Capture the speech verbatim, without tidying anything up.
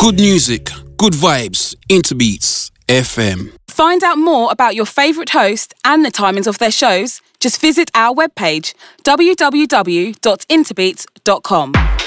Good music, good vibes, Interbeats F M. Find out more about your favourite host and the timings of their shows. Just visit our webpage, w w w dot interbeats dot com.